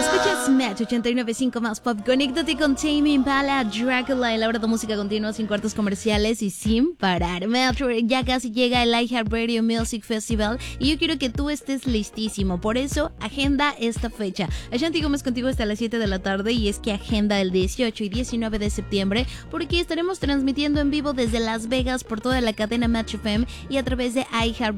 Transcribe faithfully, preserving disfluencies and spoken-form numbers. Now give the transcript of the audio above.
Escuchas Match ochenta y nueve punto cinco más pop. Conéctate con Tame Impala, Dracula, en la hora de música continua, sin cortes comerciales y sin parar. Metro, ya casi llega el iHeartRadio Music Festival y yo quiero que tú estés listísimo. Por eso, agenda esta fecha. Ashanti Gómez contigo hasta las siete de la tarde y es que agenda el dieciocho y diecinueve de septiembre porque estaremos transmitiendo en vivo desde Las Vegas por toda la cadena Match F M y a través de iHeartRadio